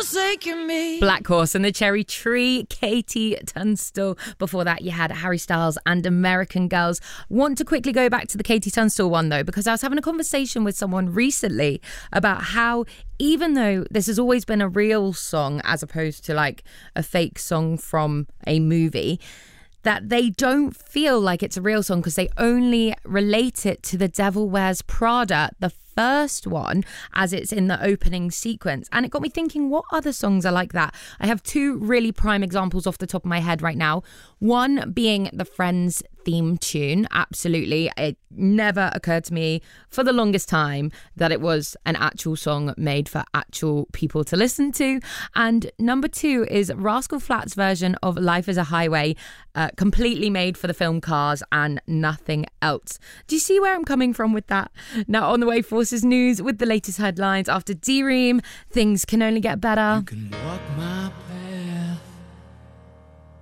forsaken me. Black Horse and the Cherry Tree, Katie Tunstall. Before that, you had Harry Styles and American Girls. Want to quickly go back to the Katie Tunstall one, though, because I was having a conversation with someone recently about how, even though this has always been a real song as opposed to like a fake song from a movie, that they don't feel like it's a real song because they only relate it to The Devil Wears Prada, the first one, as it's in the opening sequence. And it got me thinking, what other songs are like that? I have two really prime examples off the top of my head right now. One being the Friends theme tune. Absolutely. It never occurred to me for the longest time that it was an actual song made for actual people to listen to. And number two is Rascal Flatts' version of Life is a Highway, completely made for the film Cars and nothing else. Do you see where I'm coming from with that? Now, on the way, Forces News with the latest headlines after D-Ream. Things can only get better. You can